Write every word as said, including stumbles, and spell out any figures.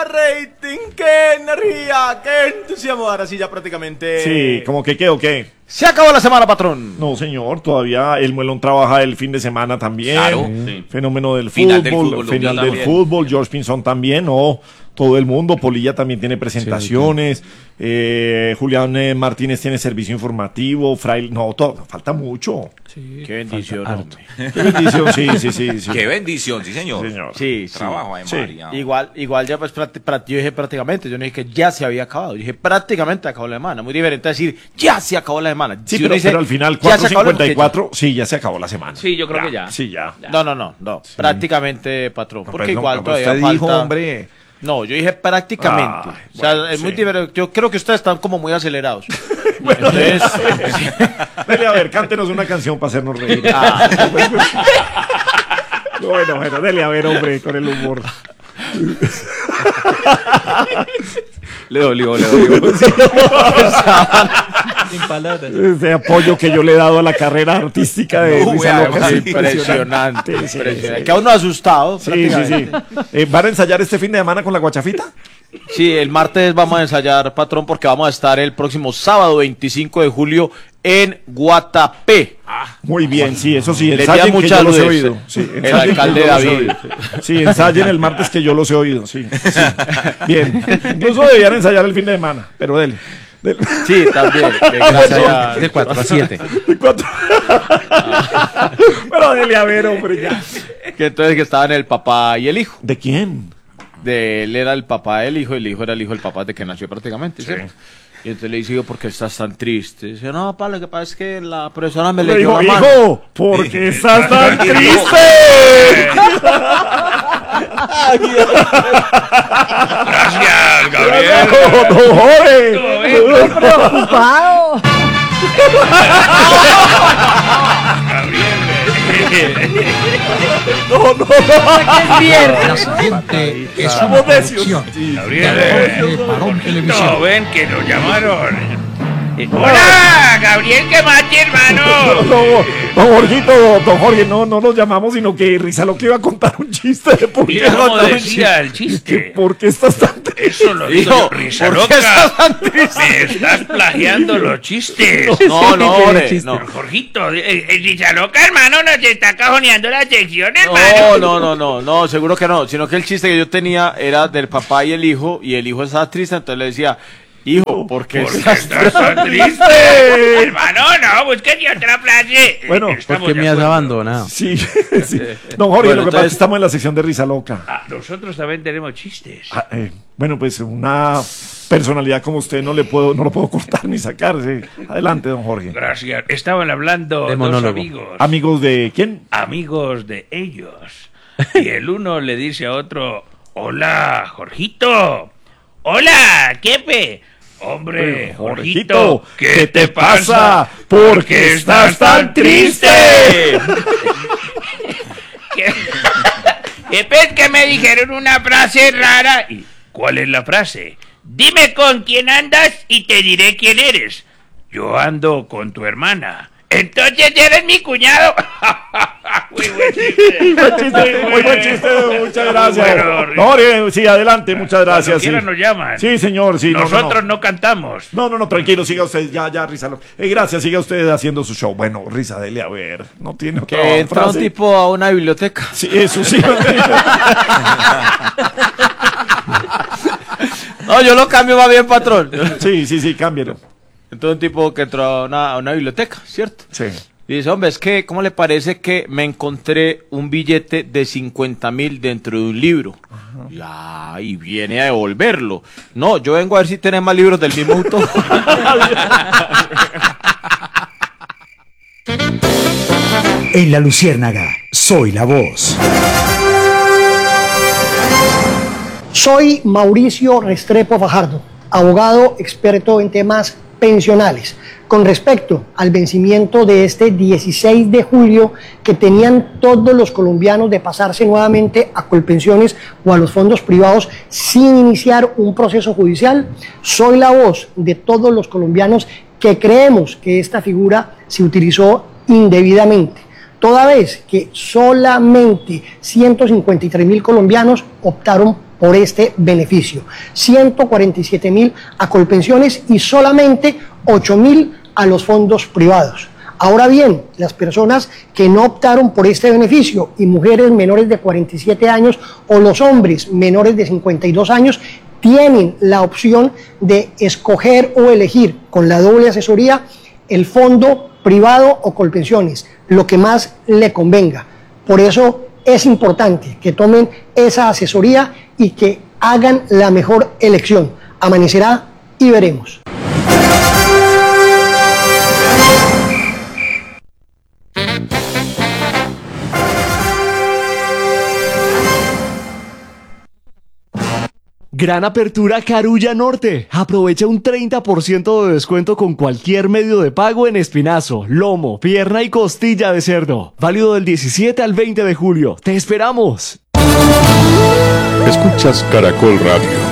rating, qué energía, qué entusiasmo. Ahora sí, ya prácticamente. Sí, como que qué o qué. Se acabó la semana, patrón. No, señor, todavía el Muelón trabaja el fin de semana también. Claro, sí. Fenómeno del Final fútbol, del fútbol, final del también. fútbol, George Pinzón también, no, todo el mundo, Polilla también tiene presentaciones, sí, eh, Julián eh, Martínez tiene servicio informativo, Fraile, no, todo, falta mucho. Sí, qué bendición, hombre. Qué bendición, sí, sí, sí, sí. Qué bendición, sí, señor. Señor. Sí, sí. Trabajo de Sí. María. Igual, igual ya pues practi- practi- yo dije prácticamente, yo no dije que ya se había acabado, yo dije prácticamente acabó la semana, muy diferente a decir ya se acabó la semana. Sí, Si pero, uno dice, pero al final, "Ya cuatro se acabó la cincuenta y semana", cuatro, sí, ya se acabó la semana. Sí, yo creo que ya. Sí, ya. No, no, no, no, prácticamente, patrón, No, porque pues, no, igual pero todavía usted falta. dijo, hombre. No, yo dije prácticamente. Ay, o sea, bueno, es muy sí. diferente. Yo creo que ustedes están como muy acelerados. Bueno, Entonces, dele, a ver, cántenos una canción para hacernos reír. ah, Bueno, bueno, dele a ver, hombre, con el humor. Le dolió, le dolió. Sin palabras. Ese apoyo que yo le he dado a la carrera artística de No, Risa wea, Loca es impresionante, Sí, sí, impresionante. sí. Que a uno asustado. Sí, sí, sí. prácticamente. Eh, ¿Van a ensayar este fin de semana con la guachafita? Sí, el martes vamos a ensayar, patrón, porque vamos a estar el próximo sábado veinticinco de julio en Guatapé. Muy bien, sí, eso sí, Le ensayen envía que yo muchas los he luces. oído. Sí, El ensayen que alcalde yo los he David. oído. Sí, ensayen el martes que yo los he oído, sí. sí. Bien, incluso debían ensayar el fin de semana, pero dele. dele. Sí, también. que gracias a- De cuatro a siete. ¿De cuánto? Pero dele a ver, hombre, ya. Que entonces que estaban el papá y el hijo. ¿De quién? De él era el papá del hijo, el hijo era el hijo del papá de que nació prácticamente, ¿cierto? Y entonces le dice yo, ¿por qué estás tan triste? Dice, no, papá, lo que pasa es que la profesora me Le leyó dijo, la mano. hijo, ¿por qué estás tan triste? Gracias, Gabriel. No, no, joven. Preocupado. No, no, Es viernes. La siguiente es una Estamos necios. producción Gabriel, de Parón no, Televisión. ven que nos llamaron. Eh, Hola, Gabriel, ¿qué más, hermano? no, no, don Jorgito, don Jorge, no, no nos llamamos, sino que Risa lo que iba a contar un chiste de por qué Mira cómo contar un decía el Que chiste. ¿Por qué estás tan triste? Eso lo digo Hijo, yo, risa ¿por qué loca. estás tan triste? Me estás plagiando los chistes. No, no, hombre, no. Don Jorgito, eh, eh, risa loca, hermano, nos está cajoneando la sección, No, hermano. no, no, no, no, seguro que no, sino que el chiste que yo tenía era del papá y el hijo, y el hijo estaba triste, entonces le decía, hijo, ¿por qué ¿Por qué estás estás tan triste? Hermano, no, búsquete otra frase. Bueno, Estamos ¿Por qué de me has acuerdo. abandonado? Sí, sí. Don Jorge, Bueno, lo que pasa es entonces- que estamos en la sección de Risa Loca. Ah, nosotros también tenemos chistes. Ah, eh, bueno, pues una personalidad como usted no le puedo, no lo puedo cortar ni sacar. Sí. Adelante, don Jorge. Gracias. Estaban hablando De dos monólogo. amigos. Amigos de quién? amigos de ellos. Y el uno le dice a otro, hola, Jorgito. Hola, Kepe. Hombre, Jorgito, ¿qué te pasa? ¿Por qué estás tan triste? ¿Qué? Kepe, es que me dijeron una frase rara. ¿Y cuál es la frase? Dime con quién andas y te diré quién eres. Yo ando con tu hermana. Entonces eres mi cuñado. Muy buen chiste. Buen chiste, muy buen chiste, muchas gracias. Bueno, No, Jorge, sí, adelante, muchas gracias. Cuando Sí. quiera nos llaman. Sí, señor, sí. no, no, no. Nosotros no, cantamos. No, no, no, tranquilo, siga usted, ya, ya, Risa. Lo- Eh, gracias, siga usted haciendo su show. Bueno, Risa, dele a ver, no tiene otra Que entra un frase. tipo a una biblioteca. Sí, eso sí. No, yo lo cambio más bien, patrón. Sí, sí, sí, cámbialo. Entonces un tipo que entró a una, a una biblioteca, ¿cierto? Sí. Y dice, hombre, es que, ¿cómo le parece que me encontré un billete de cincuenta mil dentro de un libro? Ya, y viene a devolverlo. No, yo vengo a ver si tenés más libros del mismo autor. En La Luciérnaga, soy la voz. Soy Mauricio Restrepo Fajardo, abogado experto en temas pensionales. Con respecto al vencimiento de este dieciséis de julio que tenían todos los colombianos de pasarse nuevamente a Colpensiones o a los fondos privados sin iniciar un proceso judicial, soy la voz de todos los colombianos que creemos que esta figura se utilizó indebidamente, toda vez que solamente ciento cincuenta y tres mil colombianos optaron por por este beneficio. ciento cuarenta y siete mil a Colpensiones y solamente ocho mil a los fondos privados. Ahora bien, las personas que no optaron por este beneficio y mujeres menores de cuarenta y siete años o los hombres menores de cincuenta y dos años tienen la opción de escoger o elegir con la doble asesoría el fondo privado o Colpensiones, lo que más le convenga. Por eso es importante que tomen esa asesoría y que hagan la mejor elección. Amanecerá y veremos. Gran apertura Carulla Norte. Aprovecha un treinta por ciento de descuento con cualquier medio de pago en espinazo, lomo, pierna y costilla de cerdo. Válido del diecisiete al veinte de julio. ¡Te esperamos! Escuchas Caracol Radio.